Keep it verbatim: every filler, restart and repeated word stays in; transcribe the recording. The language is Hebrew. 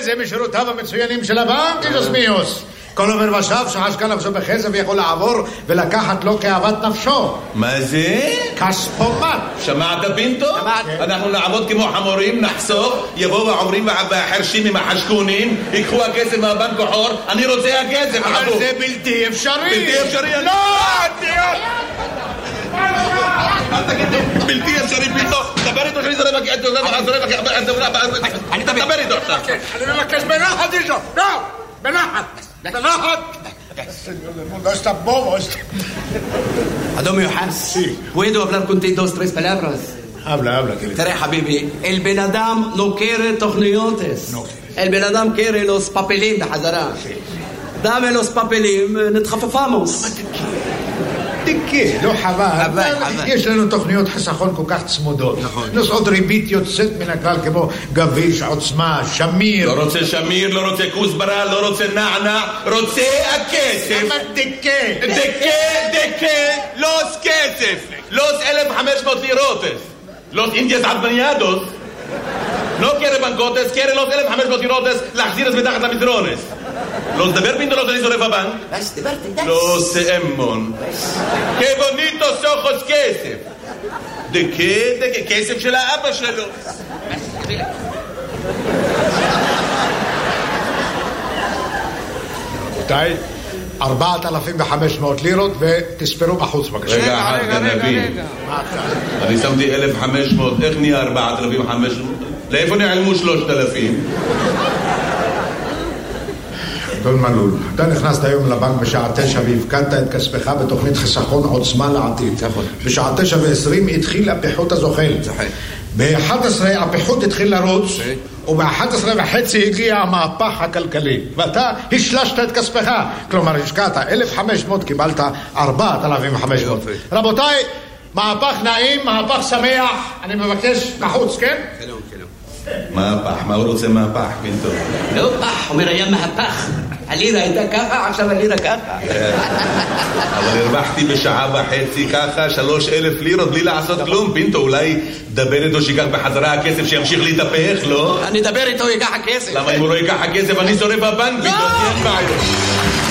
זה משירותיו המצוינים של הבנק, ג'סמיוס. כל עובר ושב שחשקה נפשו בכסף יכול לעבור ולקחת לו כאוות נפשו. מה זה? כספומט. שמעת פינטו? אנחנו נעבוד כמו חמורים, נחסוך, יבואו העוברים והחרשים עם החשקונים, ייקחו הכסף מהבנק החור, אני רוצה הכסף. אבל זה בלתי אפשרי. בלתי אפשרי? לא! אל תגיד לי, בלתי אפשרי פינטו, דבר איתו שאני זורם אני דבר איתו עכשיו. אני מבקש בנחת איתו, לא, בנחת. בנחת. No está bobo esto. אדום יוחס, puedo hablar contigo dos tres palabras. habla habla que תראה חביבי, el בן אדם no quiere תוכניותס. el בן אדם quiere los papeles בחזרה. dame los papeles, נתחפפמוס. תקה, לא חבל. יש לנו תוכניות חסכון כל כך צמודות. נוסעות ריבית יוצאת מן הכלל כמו גביש, עוצמה, שמיר. לא רוצה שמיר, לא רוצה כוסברה, לא רוצה נענה, רוצה הכסף. למה תקה? דקה, דקה, לוס כסף. לוס אלף וחמש מאות לירוטס. לוס אינדיאס עדבניאדוס. לא קרה בנקוטס, קרה לוס אלף וחמש מאות לירוטס, להחזיר את מתחת למדרונס. Los de Berpinto los de Sorefaban. Los Emmon. Qué bonitos ojos kesef. ¿De qué? ¿De qué kesef של האבא שלו? רבותיי, ארבעת אלפים וחמש מאות לירות ותספרו בחוץ בבקשה. רגע אחד גנבי. אני שמתי אלף וחמש מאות, איך נהיה ארבעת אלפים וחמש מאות? לאיפה נעלמו שלושת אלפים? אדון מלול, אתה נכנסת היום לבנק בשעה תשע והפקדת את כספך בתוכנית חיסכון עוצמה לעתיד. בשעה תשע ועשרים התחיל הפיחות הזוחל. ב-אחת עשרה הפיחות התחיל לרוץ, וב-אחת עשרה וחצי הגיע המהפך הכלכלי, ואתה השלשת את כספך. כלומר, השקעת אלף וחמש מאות, קיבלת ארבעת אלפים וחמש מאות. רבותיי, מהפך נעים, מהפך שמח, אני מבקש בחוץ, כן? שלום, שלום. מהפך, מה הוא רוצה מהפך, פינטו? לא פח, אומר היה מהפך. הלירה הייתה ככה, עכשיו הלירה ככה. אבל הרווחתי בשעה וחצי ככה שלוש אלף לירות בלי לעשות כלום. פינטו, אולי דבר איתו שיקח בחזרה הכסף שימשיך להתהפך, לא? אני אדבר איתו, ייקח הכסף. למה אם הוא לא ייקח הכסף אני שורף הבנק? פינטו, אין בעיות.